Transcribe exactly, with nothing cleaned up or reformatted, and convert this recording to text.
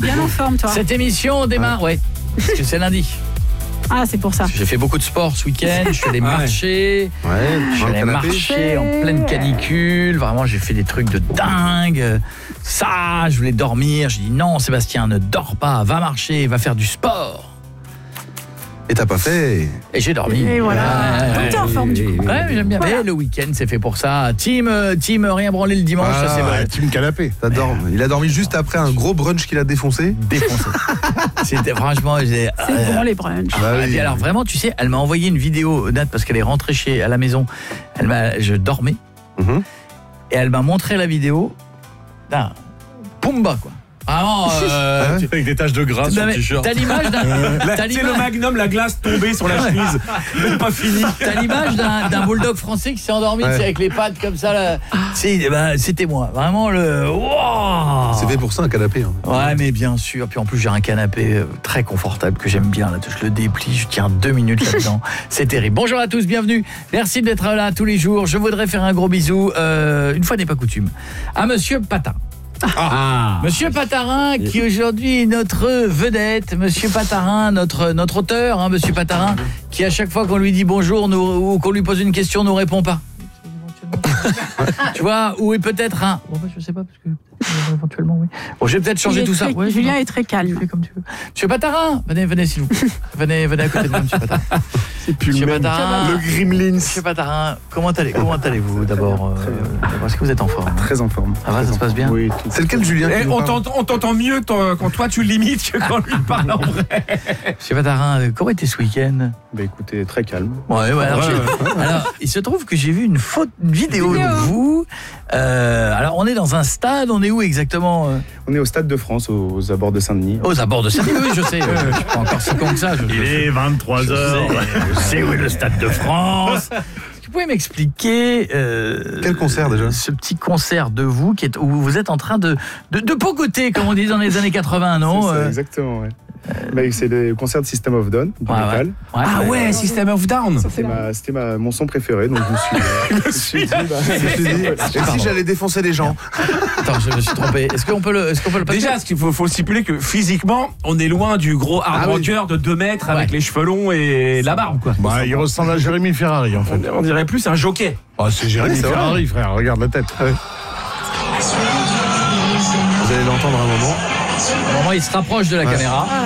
bien en forme, toi. Cette émission démarre, ouais, parce que c'est lundi. Ah, c'est pour ça. J'ai fait beaucoup de sport ce week-end, je suis allé marcher, Ouais, je suis allé marcher en pleine canicule, vraiment j'ai fait des trucs de dingue. Ça, je voulais dormir, j'ai dit non Sébastien, ne dors pas, va marcher, va faire du sport. Et t'as pas fait. Et j'ai dormi. Et voilà. Ouais, Donc t'es en forme du coup. Ouais, j'aime bien. Voilà. Mais le week-end, c'est fait pour ça. Team, euh, team rien branler le dimanche, Ah, ça c'est vrai. Team canapé. T'as dormi. Il a dormi juste après un gros brunch qu'il a défoncé. Défoncé. C'était franchement, j'ai. C'est bon les brunchs. Bah Et oui. alors vraiment, tu sais, elle m'a envoyé une vidéo, Nat, parce qu'elle est rentrée chez à la maison. Elle m'a, je dormais Mhm. et elle m'a montré la vidéo d'un Pumba quoi. Vraiment. Euh, Hein Avec des taches de gras non, sur le mais t-shirt. t'as l'image d'un. La- T'as Tu sais, le l'image. magnum, la glace tombée sur la chemise. Même pas fini. T'as l'image d'un, d'un bulldog français qui s'est endormi, Ouais. tu sais, avec les pattes comme ça là. C'est, bah, c'était moi, vraiment le. Wow. C'est fait pour ça un canapé. Hein. Ouais, mais bien sûr. Puis en plus, j'ai un canapé euh, très confortable que j'aime bien. Là, je le déplie, je tiens deux minutes là-dedans. C'est terrible. Bonjour à tous, bienvenue. Merci d'être là tous les jours. Je voudrais faire un gros bisou, euh, une fois n'est pas coutume, à Monsieur Patin. Ah. Monsieur Patarin, qui aujourd'hui est notre vedette. Monsieur Patarin, notre, notre auteur, hein, Monsieur Patarin, qui à chaque fois qu'on lui dit bonjour nous, ou qu'on lui pose une question, nous répond pas. Tu vois, ou est peut-être un... Bon, bah, je sais pas, parce que euh, éventuellement, oui. Bon, je vais peut-être changer Il est tout ça. très- Ouais, Julien non. est très calme. Fais comme tu veux. Monsieur Patarin, venez, venez s'il vous plaît. Venez, venez à côté de moi, Monsieur Patarin. C'est plus Monsieur le même. Patarin, Le Gremlins. Monsieur Patarin, comment allez, comment allez-vous d'abord euh, d'abord, est-ce que vous êtes en forme? Très en forme. Ça va, ça se passe bien? Oui, tout. C'est lequel Julien qui Eh, nous on parle t'entend on t'entend mieux quand quand toi tu limites que quand lui parle en vrai. Monsieur Patarin, euh, comment était ce week-end? Bah écoutez, très calme. Ouais, ouais, alors, Ouais, j'ai- alors, il se trouve que j'ai vu une, photo, une vidéo, Vidéo. de vous. Euh, alors, on est dans un stade, on est où exactement? euh On est au Stade de France, aux abords de Saint-Denis. Aux abords de Saint-Denis, oui, je sais. euh, Je suis pas encore si con que ça. Je, je- est vingt-trois je sais, je sais où est le Stade de France. Est-ce que vous pouvez m'expliquer euh, Quel concert, déjà ce petit concert de vous qui est, où vous êtes en train de, de, de pogoter, comme on dit dans les années quatre-vingts, non? C'est ça, euh exactement, ouais. Bah, c'est le concert de System of Down, du Ouais, métal. ouais. Ah ouais, System of Down. C'était ma, c'était ma, mon son préféré, donc je me suis, euh, je me suis dit, bah, Je me suis dit, et si j'allais défoncer les gens? Attends, je me suis trompé. Est-ce qu'on peut le, est-ce qu'on peut le passer? Déjà, ce qu'il faut, faut stipuler que physiquement, on est loin du gros hard Ah oui. rocker de deux mètres avec Ouais. les cheveux longs et la barbe, quoi. Bah, il ressemble à Jérémy Ferrari, en fait. On, on dirait plus un jockey. Ah, c'est Jérémy Ouais, c'est vrai. Ferrari, frère. Regarde la tête. Vous allez l'entendre un moment. Au moment où il se rapproche de la caméra.